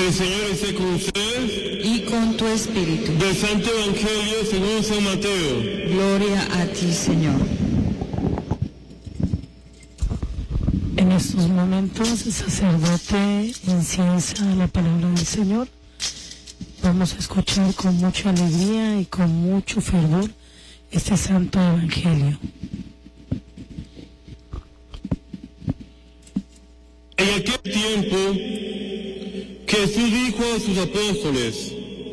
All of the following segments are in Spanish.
El Señor esté con ustedes. Y con tu espíritu. Del Santo Evangelio según San Mateo. Gloria a ti, Señor. En estos momentos el sacerdote inciensa la palabra del Señor. Vamos a escuchar con mucha alegría y con mucho fervor este santo evangelio. En aquel tiempo, Jesús dijo a sus apóstoles: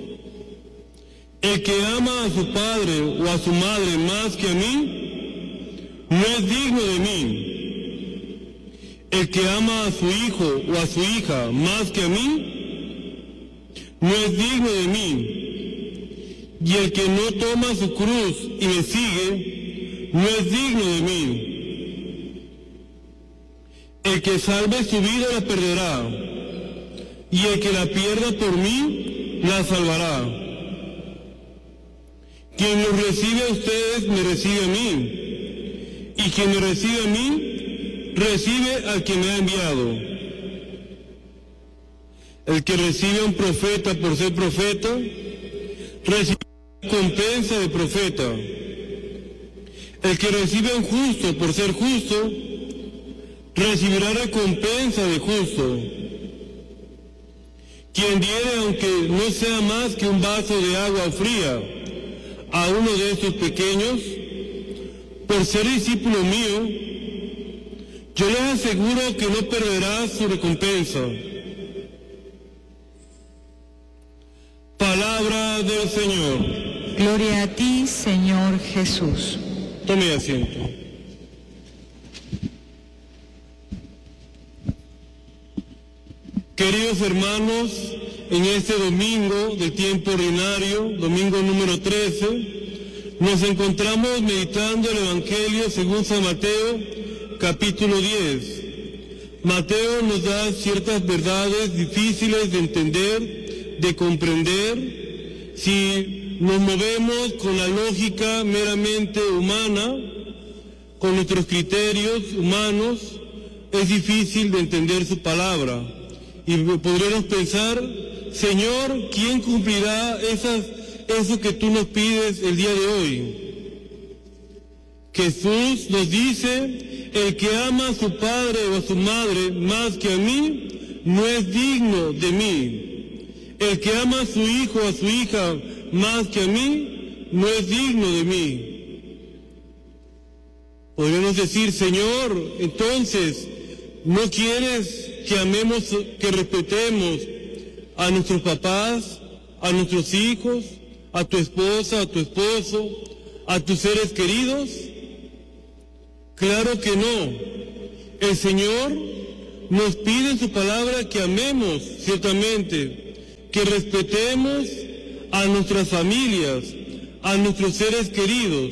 el que ama a su padre o a su madre más que a mí, no es digno de mí. El que ama a su hijo o a su hija más que a mí, no es digno de mí. Y el que no toma su cruz y me sigue, no es digno de mí. El que salve su vida la perderá, y el que la pierda por mí, la salvará. Quien los recibe a ustedes, me recibe a mí, y quien me recibe a mí, recibe al que me ha enviado. El que recibe a un profeta por ser profeta, recibe recompensa de profeta. El que recibe a un justo por ser justo, recibirá recompensa de justo. Quien diere, aunque no sea más que un vaso de agua fría, a uno de estos pequeños, por ser discípulo mío, yo les aseguro que no perderá su recompensa. Palabra del Señor. Gloria a ti, Señor Jesús. Tome asiento. Queridos hermanos, en este domingo del tiempo ordinario, domingo número 13, nos encontramos meditando el Evangelio según San Mateo, capítulo 10. Mateo nos da ciertas verdades difíciles de entender, de comprender. Si nos movemos con la lógica meramente humana, con nuestros criterios humanos, es difícil de entender su palabra. Y podríamos pensar: Señor, ¿quién cumplirá eso que tú nos pides el día de hoy? Jesús nos dice: el que ama a su padre o a su madre más que a mí, no es digno de mí. El que ama a su hijo o a su hija más que a mí, no es digno de mí. Podríamos decir: Señor, entonces, ¿no quieres que amemos, que respetemos a nuestros papás, a nuestros hijos, a tu esposa, a tu esposo, a tus seres queridos? Claro que no. El Señor nos pide en su palabra que amemos, ciertamente, que respetemos a nuestras familias, a nuestros seres queridos.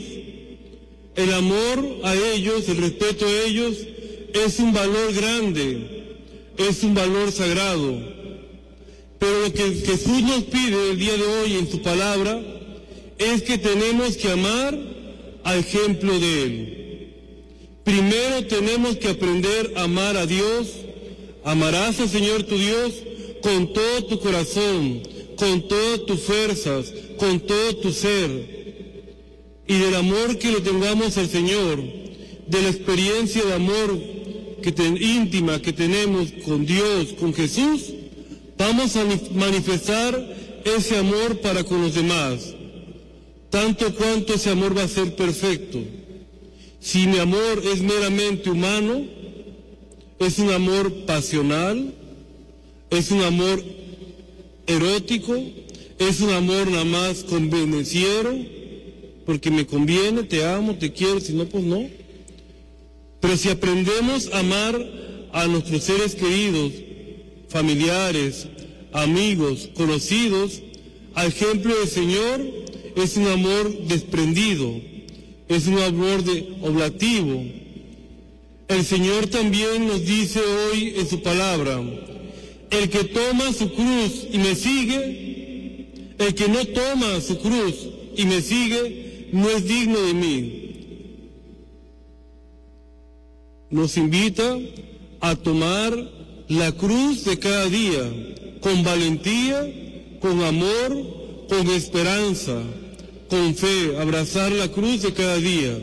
El amor a ellos, el respeto a ellos, es un valor grande, es un valor sagrado. Pero lo que Jesús nos pide el día de hoy en su palabra es que tenemos que amar a ejemplo de Él. Primero tenemos que aprender a amar a Dios. Amarás al Señor tu Dios con todo tu corazón, con todas tus fuerzas, con todo tu ser. Y del amor que le tengamos al Señor, de la experiencia de amor íntima que tenemos con Dios, con Jesús, vamos a manifestar ese amor para con los demás, tanto cuanto ese amor va a ser perfecto. Si mi amor es meramente humano, es un amor pasional, es un amor erótico, es un amor nada más convenenciero, porque me conviene, te amo, te quiero, si no, pues no. Pero si aprendemos a amar a nuestros seres queridos, familiares, amigos, conocidos, al ejemplo del Señor, es un amor desprendido, es un amor oblativo. El Señor también nos dice hoy en su palabra: el que toma su cruz y me sigue, el que no toma su cruz y me sigue, no es digno de mí. Nos invita a tomar la cruz de cada día, con valentía, con amor, con esperanza, con fe, abrazar la cruz de cada día.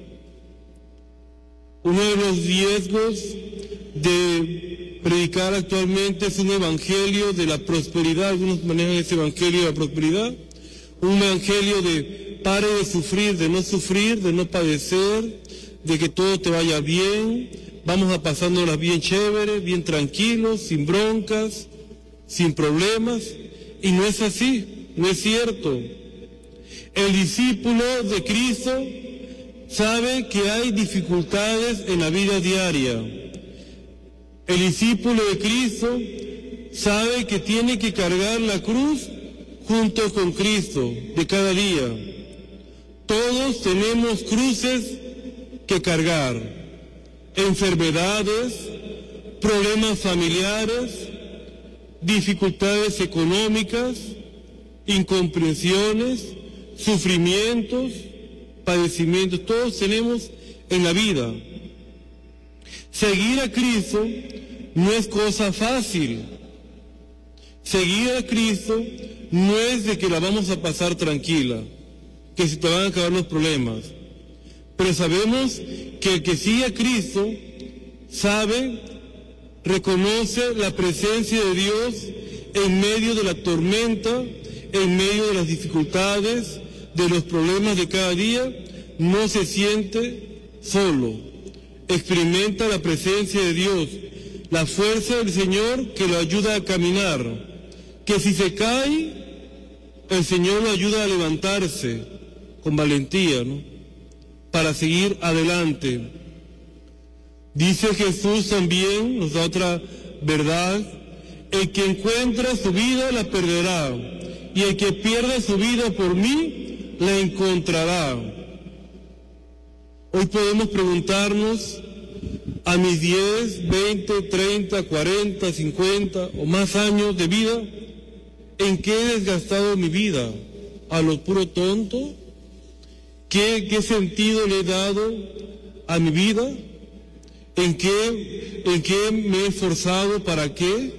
Uno de los riesgos de predicar actualmente es un evangelio de la prosperidad. Algunos manejan ese evangelio de la prosperidad, un evangelio de pare de sufrir, de no padecer, de que todo te vaya bien, vamos a pasándolas bien chévere, bien tranquilos, sin broncas, sin problemas, y no es así, no es cierto. El discípulo de Cristo sabe que hay dificultades en la vida diaria. El discípulo de Cristo sabe que tiene que cargar la cruz junto con Cristo de cada día. Todos tenemos cruces que cargar, enfermedades, problemas familiares, dificultades económicas, incomprensiones, sufrimientos, padecimientos, todos tenemos en la vida. Seguir a Cristo no es cosa fácil. Seguir a Cristo no es de que la vamos a pasar tranquila, que se te van a acabar los problemas. Pero sabemos que el que sigue a Cristo sabe, reconoce la presencia de Dios en medio de la tormenta, en medio de las dificultades, de los problemas de cada día, no se siente solo. Experimenta la presencia de Dios, la fuerza del Señor que lo ayuda a caminar, que si se cae, el Señor lo ayuda a levantarse con valentía, ¿no?, para seguir adelante. Dice Jesús también, nos da otra verdad: el que encuentra su vida la perderá, y el que pierda su vida por mí la encontrará. Hoy podemos preguntarnos, a mis 10, 20, 30, 40, 50 o más años de vida, ¿en qué he desgastado mi vida? ¿A lo puro tonto? ¿Qué sentido le he dado a mi vida? ¿En qué me he esforzado? ¿Para qué?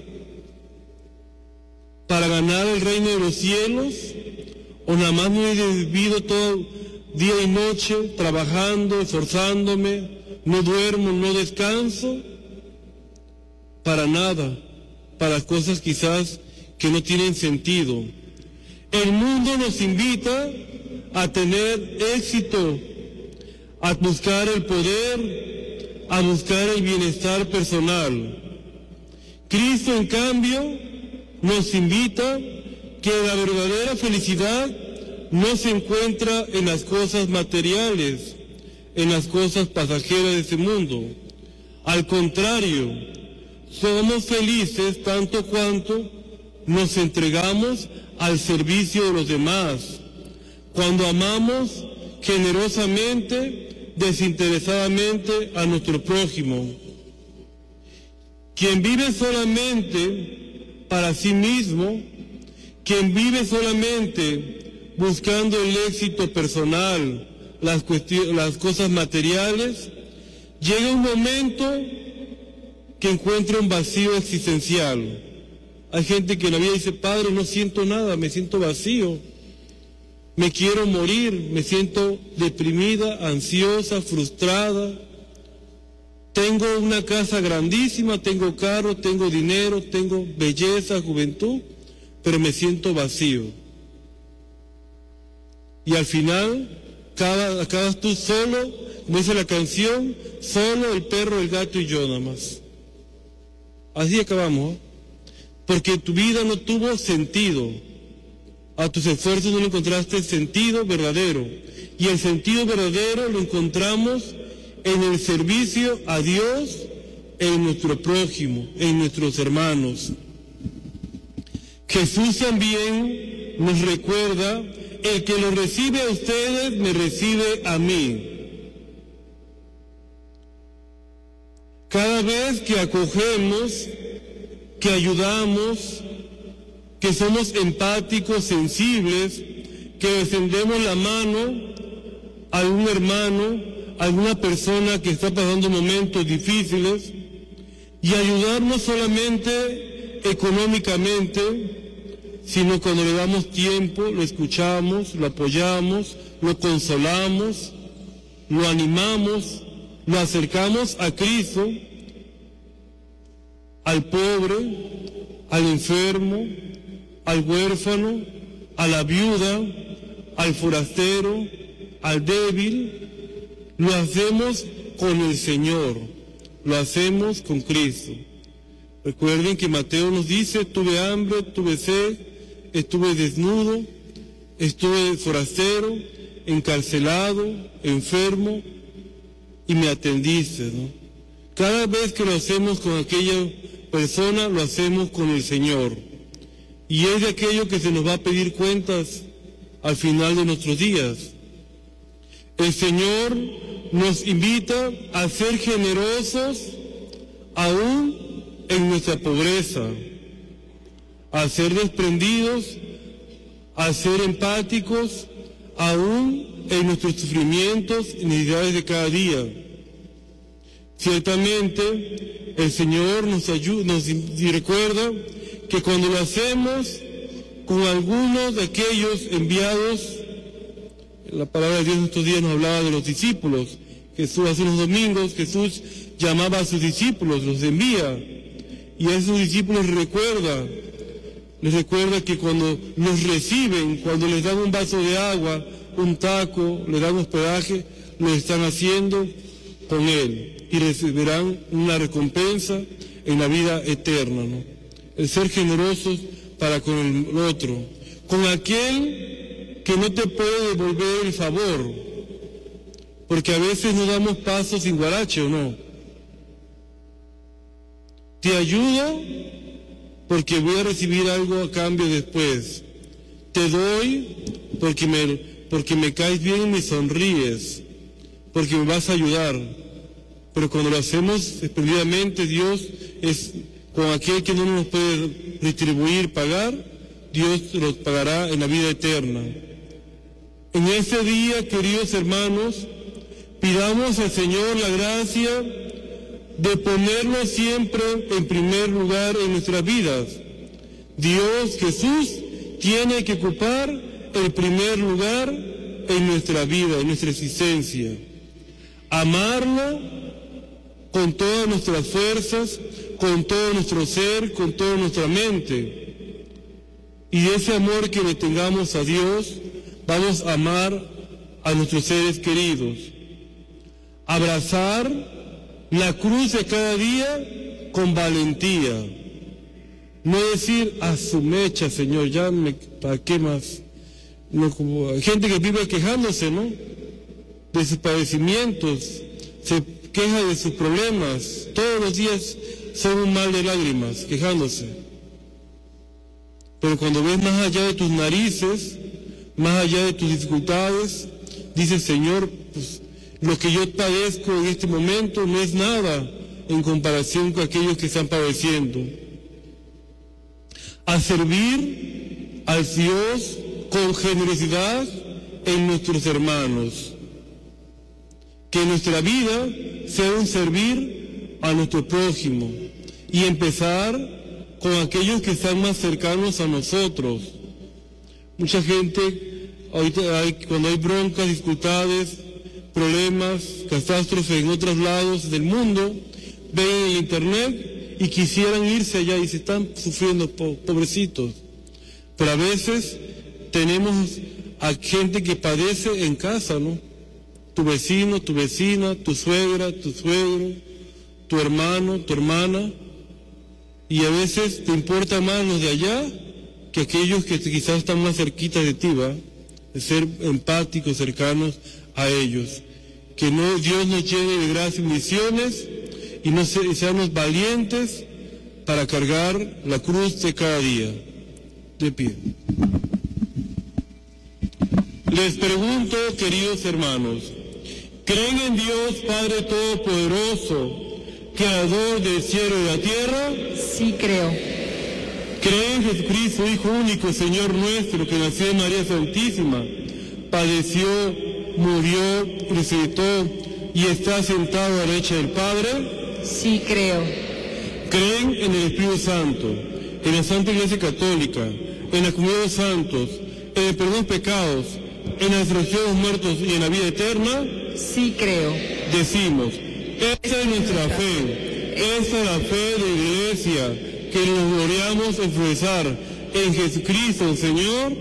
¿Para ganar el reino de los cielos? ¿O nada más me he vivido todo día y noche trabajando, esforzándome, no duermo, no descanso? Para nada, para cosas quizás que no tienen sentido. El mundo nos invita a tener éxito, a buscar el poder, a buscar el bienestar personal. Cristo, en cambio, nos invita que la verdadera felicidad no se encuentra en las cosas materiales, en las cosas pasajeras de este mundo. Al contrario, somos felices tanto cuanto nos entregamos al servicio de los demás, cuando amamos generosamente, desinteresadamente a nuestro prójimo. Quien vive solamente para sí mismo, quien vive solamente buscando el éxito personal, las cosas materiales, llega un momento que encuentra un vacío existencial. Hay gente que en la vida dice: Padre, no siento nada, me siento vacío, me quiero morir, me siento deprimida, ansiosa, frustrada. Tengo una casa grandísima, tengo carro, tengo dinero, tengo belleza, juventud, pero me siento vacío. Y al final acabas tú solo, como dice la canción, solo el perro, el gato y yo nada más. Así acabamos, ¿eh? Porque tu vida no tuvo sentido. A tus esfuerzos no le encontraste sentido verdadero. Y el sentido verdadero lo encontramos en el servicio a Dios, en nuestro prójimo, en nuestros hermanos. Jesús también nos recuerda: el que lo recibe a ustedes, me recibe a mí. Cada vez que acogemos, que ayudamos, que somos empáticos, sensibles, que extendemos la mano a algún hermano, a alguna persona que está pasando momentos difíciles, y ayudar no solamente económicamente, sino cuando le damos tiempo, lo escuchamos, lo apoyamos, lo consolamos, lo animamos, lo acercamos a Cristo, al pobre, al enfermo, al huérfano, a la viuda, al forastero, al débil. Lo hacemos con el Señor, lo hacemos con Cristo. Recuerden que Mateo nos dice: tuve hambre, tuve sed, estuve desnudo, estuve forastero, encarcelado, enfermo, y me atendiste, ¿no? Cada vez que lo hacemos con aquella persona, lo hacemos con el Señor. Y es de aquello que se nos va a pedir cuentas al final de nuestros días. El Señor nos invita a ser generosos aún en nuestra pobreza, a ser desprendidos, a ser empáticos aún en nuestros sufrimientos y necesidades de cada día. Ciertamente el Señor nos recuerda que cuando lo hacemos con algunos de aquellos enviados, la palabra de Dios en estos días nos hablaba de los discípulos. Jesús, hace unos domingos, Jesús llamaba a sus discípulos, los envía, y a esos discípulos les recuerda que cuando los reciben, cuando les dan un vaso de agua, un taco, les dan hospedaje, lo están haciendo con Él, y recibirán una recompensa en la vida eterna, ¿no? El ser generosos para con el otro, con aquel que no te puede devolver el favor, porque a veces no damos pasos sin guarache, ¿o no? Te ayudo porque voy a recibir algo a cambio después. Te doy porque me caes bien y me sonríes, porque me vas a ayudar. Pero cuando lo hacemos desprendidamente, Dios es con aquel que no nos puede retribuir, pagar, Dios los pagará en la vida eterna. En este día, queridos hermanos, pidamos al Señor la gracia de ponerlo siempre en primer lugar en nuestras vidas. Dios, Jesús, tiene que ocupar el primer lugar en nuestra vida, en nuestra existencia. Amarlo con todas nuestras fuerzas, con todo nuestro ser, con toda nuestra mente. Y de ese amor que le tengamos a Dios, vamos a amar a nuestros seres queridos. Abrazar la cruz de cada día con valentía. No decir: a su mecha, Señor, ¿para qué más? No, como hay gente que vive quejándose, ¿no?, de sus padecimientos, se queja de sus problemas, todos los días son un mar de lágrimas, quejándose. Pero cuando ves más allá de tus narices, más allá de tus dificultades, dices: Señor, pues lo que yo padezco en este momento no es nada en comparación con aquellos que están padeciendo. A servir al Dios con generosidad en nuestros hermanos. Que nuestra vida sea un servir a nuestro prójimo y empezar con aquellos que están más cercanos a nosotros. Mucha gente, ahorita cuando hay broncas, dificultades, problemas, catástrofes en otros lados del mundo, ven en el internet y quisieran irse allá y se están sufriendo, pobrecitos. Pero a veces tenemos a gente que padece en casa, ¿no? Tu vecino, tu vecina, tu suegra, tu suegro, tu hermano, tu hermana, y a veces te importa más los de allá que aquellos que quizás están más cerquitas de ti, ¿va? De ser empáticos, cercanos a ellos. Que Dios nos llene de gracia y misiones y seamos valientes para cargar la cruz de cada día. Te pido. Les pregunto, queridos hermanos, ¿creen en Dios Padre Todopoderoso, Creador del cielo y la tierra? Sí, creo. ¿Creen en Jesucristo, Hijo único, Señor nuestro, que nació de María Santísima, padeció, murió, resucitó y está sentado a la derecha del Padre? Sí, creo. creen en el Espíritu Santo, en la Santa Iglesia Católica, en la comunión de los santos, en el perdón de pecados, en la resurrección de los muertos y en la vida eterna. Sí creo. Decimos, esta es nuestra fe, esta es la fe de la Iglesia, que nos gloriamos en profesar en Jesucristo el Señor.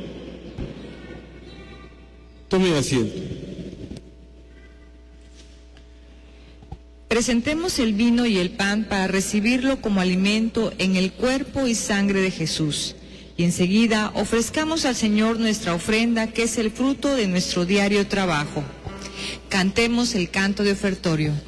Tomen asiento. Presentemos el vino y el pan para recibirlo como alimento en el cuerpo y sangre de Jesús. Y enseguida ofrezcamos al Señor nuestra ofrenda, que es el fruto de nuestro diario trabajo. Cantemos el canto de ofertorio.